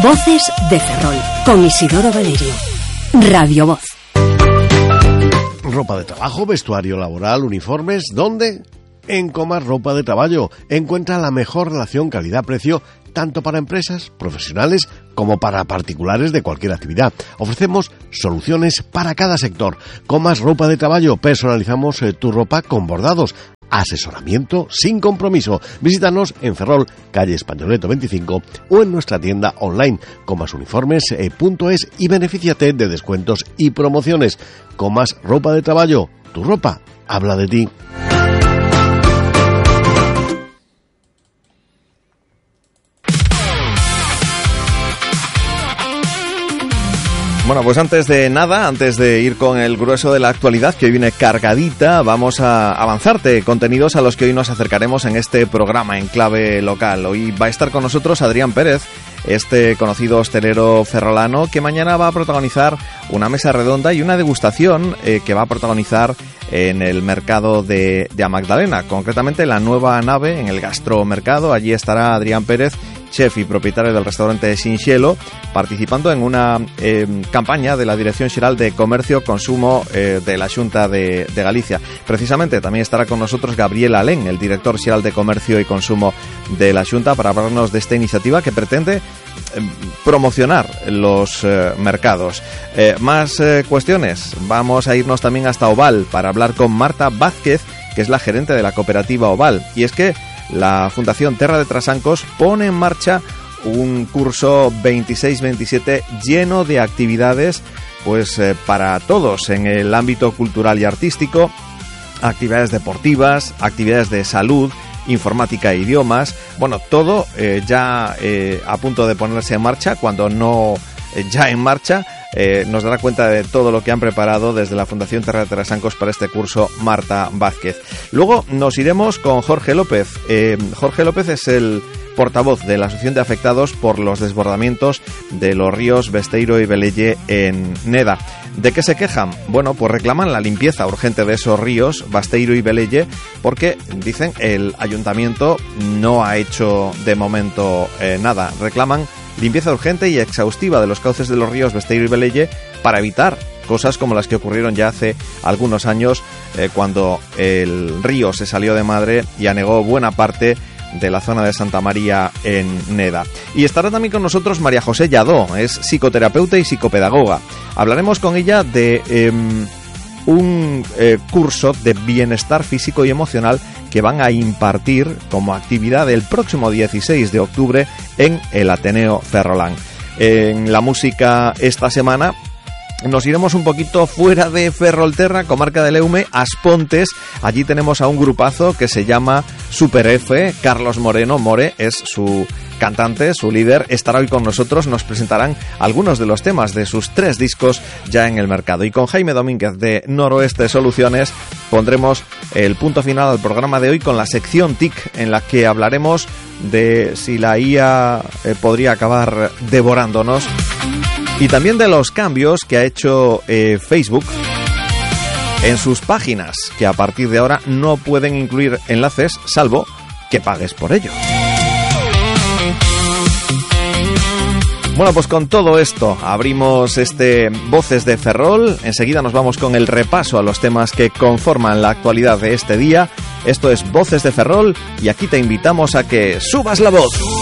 Voces de Ferrol, con Isidoro Valerio. Radio Voz. Ropa de trabajo, vestuario laboral, uniformes, ¿dónde? En Comas Ropa de Traballo. Encuentra la mejor relación calidad-precio tanto para empresas, profesionales como para particulares de cualquier actividad. Ofrecemos soluciones para cada sector. Comas Ropa de Traballo. Personalizamos tu ropa con bordados. Asesoramiento sin compromiso. Visítanos en Ferrol, calle Españoleto 25 o en nuestra tienda online comasuniformes.es y benefíciate de descuentos y promociones. Comas Ropa de Traballo. Tu ropa habla de ti. Bueno, pues antes de ir con el grueso de la actualidad, que hoy viene cargadita, vamos a avanzarte contenidos a los que hoy nos acercaremos en este programa en clave local. Hoy va a estar con nosotros Adrián Pérez, este conocido hostelero ferrolano, que mañana va a protagonizar una mesa redonda y una degustación que va a protagonizar en el mercado de A Magdalena, concretamente la nueva nave en el gastromercado. Allí estará Adrián Pérez, chef y propietario del restaurante Sinxelo, participando en una campaña de la Dirección Xeral de Comercio Consumo de la Xunta de Galicia. Precisamente también estará con nosotros Gabriel Alén, el director xeral de Comercio y Consumo de la Xunta, para hablarnos de esta iniciativa que pretende promocionar los mercados. Más cuestiones. Vamos a irnos también hasta Oval para hablar con Marta Vázquez, que es la gerente de la cooperativa Oval. Y es que la Fundación Terra de Trasancos pone en marcha un curso 26-27 lleno de actividades para todos en el ámbito cultural y artístico, actividades deportivas, actividades de salud, informática e idiomas. Bueno, todo ya a punto de ponerse en marcha, cuando no ya en marcha. Nos dará cuenta de todo lo que han preparado desde la Fundación Terra de Trasancos para este curso Marta Vázquez. Luego nos iremos con Jorge López. Jorge López es el portavoz de la Asociación de Afectados por los desbordamientos de los ríos Besteiro y Velelle en Neda. ¿De qué se quejan? Bueno, pues reclaman la limpieza urgente de esos ríos, Besteiro y Velelle, porque, dicen, el ayuntamiento no ha hecho de momento nada. Reclaman limpieza urgente y exhaustiva de los cauces de los ríos Besteiro y Velelle para evitar cosas como las que ocurrieron ya hace algunos años, cuando el río se salió de madre y anegó buena parte de la zona de Santa María en Neda. Y estará también con nosotros María José Lladó, es psicoterapeuta y psicopedagoga. Hablaremos con ella de un curso de bienestar físico y emocional que van a impartir como actividad el próximo 16 de octubre en el Ateneo Ferrolán. En la música esta semana nos iremos un poquito fuera de Ferrolterra, comarca del Eume, Aspontes. Allí tenemos a un grupazo que se llama Super F. Carlos Moreno, More, es su cantante, su líder, estará hoy con nosotros. Nos presentarán algunos de los temas de sus 3 discos ya en el mercado. Y con Jaime Domínguez de Noroeste Soluciones pondremos el punto final al programa de hoy con la sección TIC, en la que hablaremos de si la IA podría acabar devorándonos, y también de los cambios que ha hecho Facebook en sus páginas, que a partir de ahora no pueden incluir enlaces salvo que pagues por ello. Bueno, pues con todo esto abrimos este Voces de Ferrol. Enseguida nos vamos con el repaso a los temas que conforman la actualidad de este día. Esto es Voces de Ferrol y aquí te invitamos a que subas la voz.